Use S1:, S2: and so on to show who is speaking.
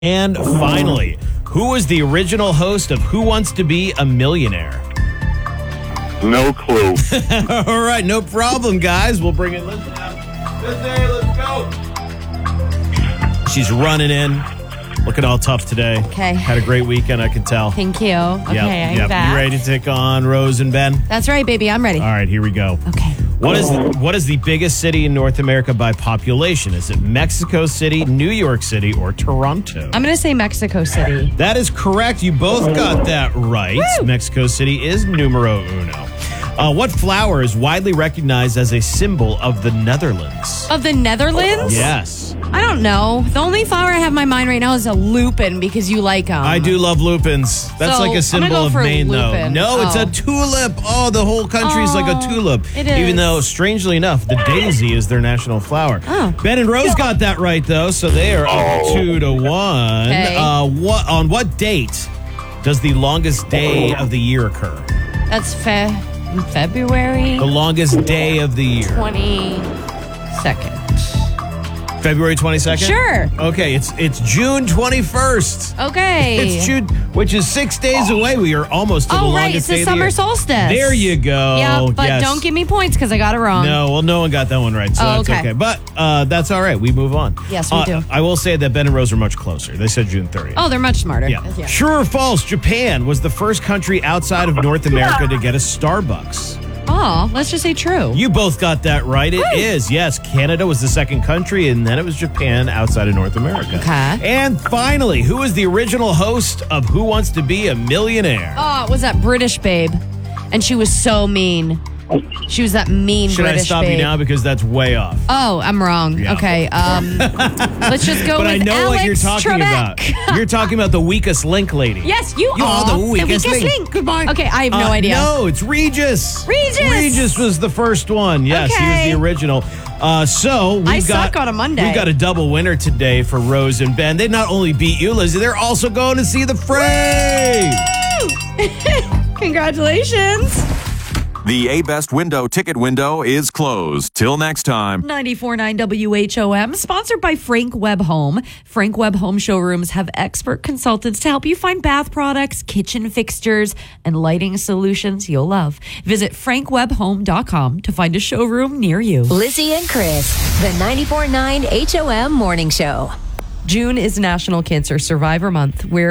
S1: And finally, who was the original host of Who Wants to Be a Millionaire?
S2: No clue.
S1: All right, no problem, guys. We'll bring in Lizzie now. Lizzie, let's go. She's running in. Looking all tough today.
S3: Okay.
S1: Had a great weekend, I can tell.
S3: Thank you. Okay, I'm back.
S1: You ready to take on Rose and Ben?
S3: That's right, baby. I'm ready.
S1: All right, here we go.
S3: Okay.
S1: What is the biggest city in North America by population? Is it Mexico City, New York City, or Toronto?
S3: I'm going to say Mexico City.
S1: That is correct. You both got that right.
S3: Woo!
S1: Mexico City is numero uno. What flower is widely recognized as a symbol of the Netherlands?
S3: Of the Netherlands?
S1: Yes.
S3: I don't know. The only flower I have in my mind right now is a lupin because you like them.
S1: I do love lupins. That's
S3: So,
S1: like a
S3: I'm
S1: symbol
S3: gonna go
S1: of
S3: for
S1: Maine, though.
S3: lupin.
S1: No, it's a tulip. Oh, the whole country's like a tulip.
S3: it
S1: Even
S3: is.
S1: though, strangely enough, the daisy is their national flower.
S3: Oh.
S1: Ben and Rose got that right, though, so they are up 2-1.
S3: Okay.
S1: On what date does the longest day of the year occur?
S3: That's February
S1: The longest day of the year.
S3: 22nd.
S1: February 22nd?
S3: Sure.
S1: Okay, it's June 21st.
S3: Okay.
S1: It's June, which is 6 days away. We are almost to the
S3: Oh, right.
S1: longest
S3: It's
S1: day
S3: the
S1: of the
S3: summer
S1: year.
S3: solstice.
S1: There you go.
S3: Yeah, but
S1: Yes.
S3: don't give me points because I got it wrong.
S1: No, well, no one got that one right, so
S3: Oh,
S1: that's
S3: okay.
S1: okay. But that's all right. We move on.
S3: Yes, we do.
S1: I will say that Ben and Rose are much closer. They said June 30th.
S3: Oh, they're much smarter.
S1: Yeah. True or false, Japan was the first country outside of North America to get a Starbucks.
S3: Oh, let's just say true.
S1: You both got that right. It is. Yes, Canada was the second country, and then it was Japan outside of North America.
S3: Okay.
S1: And finally, who was the original host of Who Wants to Be a Millionaire?
S3: Oh, it was that British babe. And she was so mean. She was that mean
S1: Should
S3: British
S1: I stop
S3: babe.
S1: you now because that's way off?
S3: Oh, I'm wrong.
S1: Yeah.
S3: Okay. Let's just go
S1: But
S3: with
S1: I know
S3: Alex
S1: what you're talking
S3: Trebek.
S1: about. You're talking about the weakest link lady.
S3: Yes, you
S1: You are
S3: are
S1: the weakest link.
S3: Goodbye. Okay, I have no idea.
S1: No, it's Regis.
S3: Regis.
S1: Regis was the first one. Yes, he was
S3: Okay.
S1: the original. So
S3: I
S1: we've got
S3: suck on a Monday.
S1: We've got a double winner today for Rose and Ben. They not only beat you, Lizzie, they're also going to see the Fray.
S3: Congratulations.
S4: The A-Best Window ticket window is closed. Till next time.
S3: 94.9 WHOM, sponsored by Frank Webb Home. Frank Webb Home showrooms have expert consultants to help you find bath products, kitchen fixtures, and lighting solutions you'll love. Visit frankwebbhome.com to find a showroom near you.
S5: Lizzie and Chris, the 94.9 HOM Morning Show.
S3: June is National Cancer Survivor Month, where